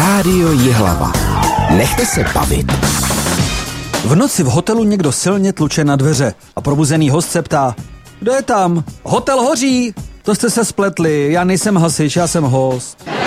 Rádio Jihlava. Nechte se bavit. V noci v hotelu někdo silně tluče na dveře a probuzený host se ptá: kdo je tam? Hotel hoří! To jste se spletli, já nejsem hasič, já jsem host.